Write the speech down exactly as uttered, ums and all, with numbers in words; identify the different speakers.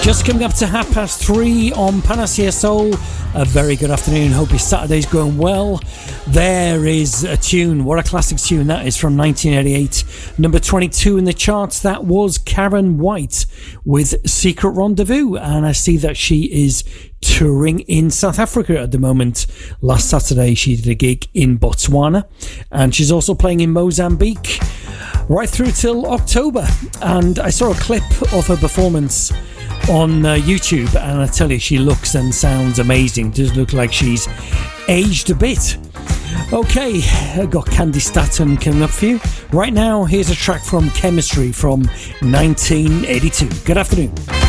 Speaker 1: Just coming up to half past three on Panacea Soul. A very good afternoon. Hope your Saturday's going well. There is a tune. What a classic tune that is, from nineteen eighty-eight. Number twenty-two in the charts. That was Karen White with Secret Rendezvous. And I see that she is touring in South Africa at the moment. Last Saturday she did a gig in Botswana. And she's also playing in Mozambique right through till October. And I saw a clip of her performance on uh, YouTube, and I tell you, she looks and sounds amazing. Does look like she's aged a bit. Okay, I got Candy Staton coming up for you. Right now, here's a track from Chemistry from nineteen eighty-two. Good afternoon.